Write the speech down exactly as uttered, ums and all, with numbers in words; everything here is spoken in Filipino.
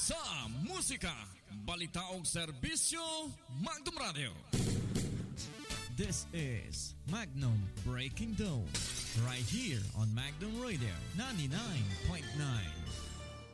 sa musika, balita o serbisyo, Magnum Radio. This is Magnum Breaking Dawn, right here on Magnum Radio ninety-nine point nine.